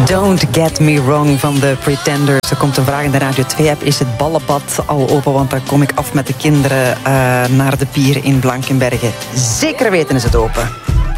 Don't Get Me Wrong van de Pretenders. Er komt een vraag in de Radio 2-app. Is het ballenbad al open? Want dan kom ik af met de kinderen naar de pier in Blankenberge. Zeker weten is het open.